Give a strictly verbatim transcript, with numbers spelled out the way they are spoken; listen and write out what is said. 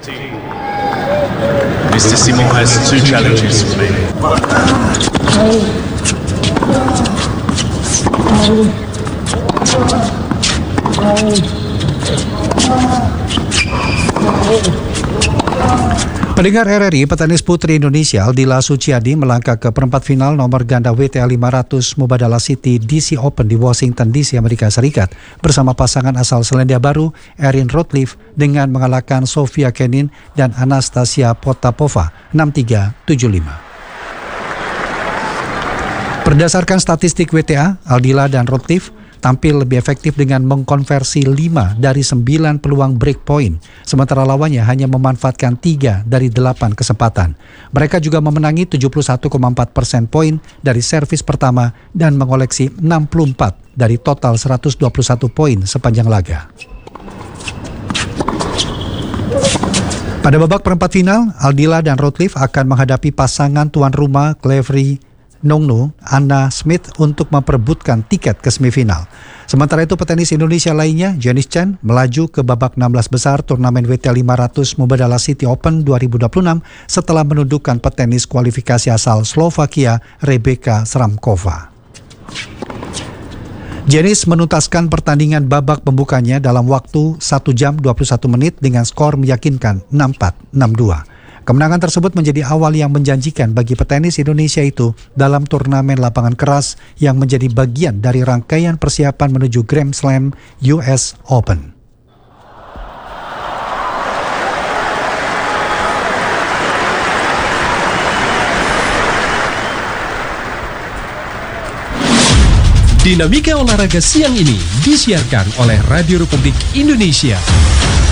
Mister Simon has two challenges remaining. Pendengar R R I, petenis putri Indonesia Aldila Suciadi melangkah ke perempat final nomor ganda W T A lima ratus Mubadala City D C Open di Washington D C, Amerika Serikat bersama pasangan asal Selandia Baru Erin Routliffe dengan mengalahkan Sofia Kenin dan Anastasia Potapova enam tiga tujuh lima. Berdasarkan statistik W T A, Aldila dan Routliffe tampil lebih efektif dengan mengkonversi lima dari sembilan peluang break point, sementara lawannya hanya memanfaatkan tiga dari delapan kesempatan. Mereka juga memenangi tujuh puluh satu koma empat persen poin dari servis pertama dan mengoleksi enam puluh empat dari total seratus dua puluh satu poin sepanjang laga. Pada babak perempat final, Aldila dan Routliffe akan menghadapi pasangan tuan rumah Clevery Nongno, Anna Smith untuk memperebutkan tiket ke semifinal. Sementara itu petenis Indonesia lainnya, Janice Chen, melaju ke babak enam belas besar turnamen W T A lima ratus Mubadala City Open dua ribu dua puluh enam setelah menundukkan petenis kualifikasi asal Slovakia, Rebeka Sramkova. Janice menuntaskan pertandingan babak pembukanya dalam waktu satu jam dua puluh satu menit dengan skor meyakinkan enam empat enam dua. Kemenangan tersebut menjadi awal yang menjanjikan bagi petenis Indonesia itu dalam turnamen lapangan keras yang menjadi bagian dari rangkaian persiapan menuju Grand Slam U S Open. Dinamika olahraga siang ini disiarkan oleh Radio Republik Indonesia.